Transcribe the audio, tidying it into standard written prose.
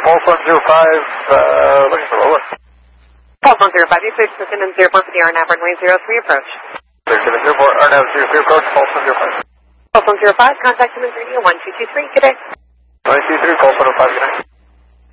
Pulse 105, looking for Lola. Pulse 105, you switch to Simmons 04 for the RNAV runway 03 approach. 3704, RNAV 03 approach, Pulse 105. Pulse 105, contact Simmons Radio 1223, good day. 1223, Pulse 105, good night.